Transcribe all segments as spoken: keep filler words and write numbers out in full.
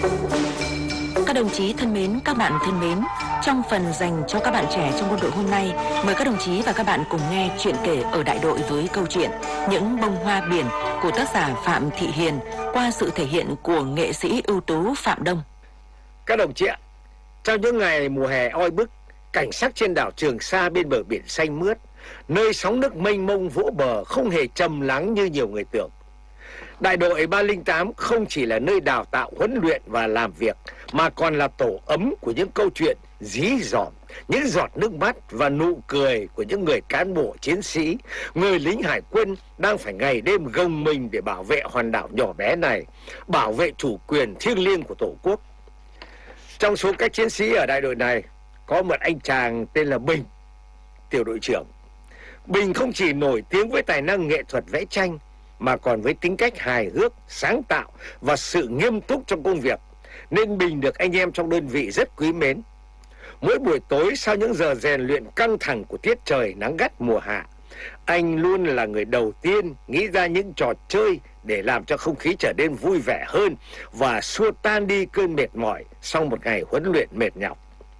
Các đồng chí thân mến, các bạn thân mến, trong phần dành cho các bạn trẻ trong quân đội hôm nay, mời các đồng chí và các bạn cùng nghe chuyện kể ở đại đội với câu chuyện Những bông hoa biển của tác giả Phạm Thị Hiền qua sự thể hiện của nghệ sĩ ưu tú Phạm Đông. Các đồng chí ạ, trong những ngày mùa hè oi bức, cảnh sắc trên đảo Trường Sa bên bờ biển xanh mướt, nơi sóng nước mênh mông vỗ bờ không hề trầm lắng như nhiều người tưởng. Đại đội ba không tám không chỉ là nơi đào tạo, huấn luyện và làm việc, mà còn là tổ ấm của những câu chuyện dí dỏm, những giọt nước mắt và nụ cười của những người cán bộ chiến sĩ, người lính hải quân đang phải ngày đêm gồng mình để bảo vệ hòn đảo nhỏ bé này, bảo vệ chủ quyền thiêng liêng của Tổ quốc. Trong số các chiến sĩ ở đại đội này, có một anh chàng tên là Bình, tiểu đội trưởng. Bình không chỉ nổi tiếng với tài năng nghệ thuật vẽ tranh, mà còn với tính cách hài hước, sáng tạo và sự nghiêm túc trong công việc, nên Bình được anh em trong đơn vị rất quý mến. Mỗi buổi tối sau những giờ rèn luyện căng thẳng của tiết trời nắng gắt mùa hạ, anh luôn là người đầu tiên nghĩ ra những trò chơi để làm cho không khí trở nên vui vẻ hơn và xua tan đi cơn mệt mỏi sau một ngày huấn luyện mệt nhọc.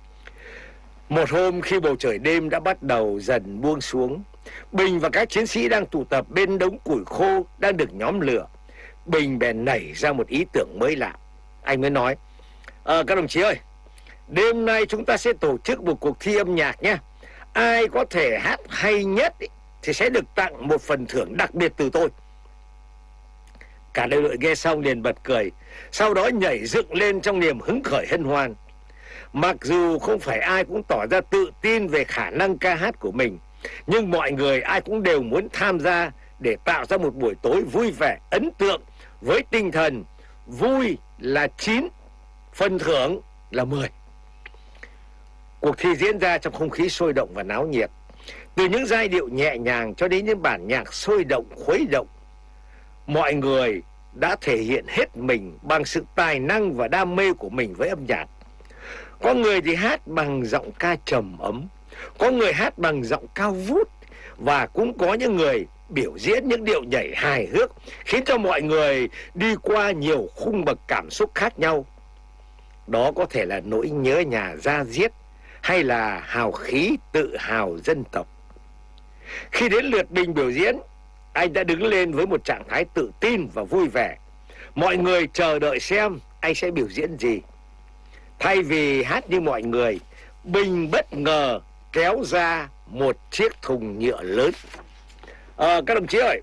Một hôm khi bầu trời đêm đã bắt đầu dần buông xuống, Bình và các chiến sĩ đang tụ tập bên đống củi khô đang được nhóm lửa. Bình bèn nảy ra một ý tưởng mới lạ. Anh mới nói: à, các đồng chí ơi, đêm nay chúng ta sẽ tổ chức một cuộc thi âm nhạc nhé. Ai có thể hát hay nhất ý, thì sẽ được tặng một phần thưởng đặc biệt từ tôi. Cả đại đội nghe xong liền bật cười, sau đó nhảy dựng lên trong niềm hứng khởi hân hoan. Mặc dù không phải ai cũng tỏ ra tự tin về khả năng ca hát của mình, nhưng mọi người ai cũng đều muốn tham gia để tạo ra một buổi tối vui vẻ, ấn tượng với tinh thần vui là chín, phần thưởng là mười. Cuộc thi diễn ra trong không khí sôi động và náo nhiệt. Từ những giai điệu nhẹ nhàng cho đến những bản nhạc sôi động, khuấy động, mọi người đã thể hiện hết mình bằng sự tài năng và đam mê của mình với âm nhạc. Có người thì hát bằng giọng ca trầm ấm, có người hát bằng giọng cao vút, và cũng có những người biểu diễn những điệu nhảy hài hước khiến cho mọi người đi qua nhiều khung bậc cảm xúc khác nhau. Đó có thể là nỗi nhớ nhà da diết, hay là hào khí tự hào dân tộc. Khi đến lượt Bình biểu diễn, anh đã đứng lên với một trạng thái tự tin và vui vẻ. Mọi người chờ đợi xem anh sẽ biểu diễn gì. Thay vì hát như mọi người, Bình bất ngờ kéo ra một chiếc thùng nhựa lớn. À, các đồng chí ơi,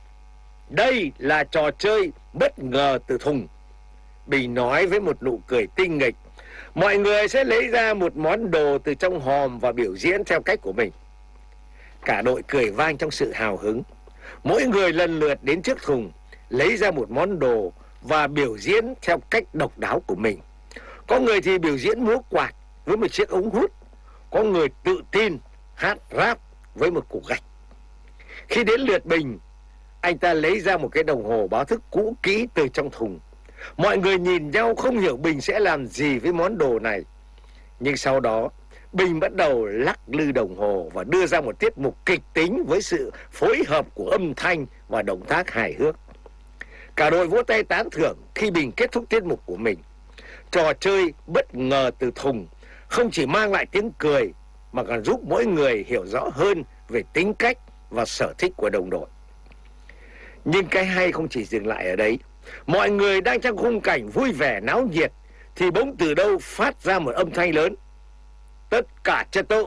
đây là trò chơi bất ngờ từ thùng, Bình nói với một nụ cười tinh nghịch. Mọi người sẽ lấy ra một món đồ từ trong hòm và biểu diễn theo cách của mình. Cả đội cười vang trong sự hào hứng. Mỗi người lần lượt đến trước thùng, lấy ra một món đồ và biểu diễn theo cách độc đáo của mình. Có người thì biểu diễn múa quạt với một chiếc ống hút, có người tự tin hát rap với một cục gạch. Khi đến lượt Bình, anh ta lấy ra một cái đồng hồ báo thức cũ kỹ từ trong thùng. Mọi người nhìn nhau không hiểu Bình sẽ làm gì với món đồ này. Nhưng sau đó, Bình bắt đầu lắc lư đồng hồ và đưa ra một tiết mục kịch tính với sự phối hợp của âm thanh và động tác hài hước. Cả đội vỗ tay tán thưởng khi Bình kết thúc tiết mục của mình. Trò chơi bất ngờ từ thùng không chỉ mang lại tiếng cười, mà còn giúp mỗi người hiểu rõ hơn về tính cách và sở thích của đồng đội. Nhưng cái hay không chỉ dừng lại ở đấy. Mọi người đang trong khung cảnh vui vẻ náo nhiệt, thì bỗng từ đâu phát ra một âm thanh lớn: tất cả trật tự.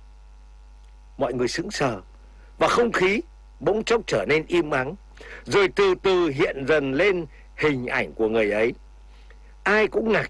Mọi người sững sờ, và không khí bỗng chốc trở nên im ắng, rồi từ từ hiện dần lên hình ảnh của người ấy. Ai cũng ngạc